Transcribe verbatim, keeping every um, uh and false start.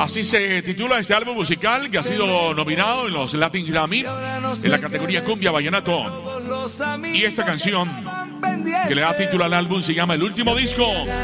Así se titula este álbum musical que ha sido nominado en los Latin Grammy en la categoría Cumbia Vallenato. Y esta canción que le da título al álbum se llama El Último Disco.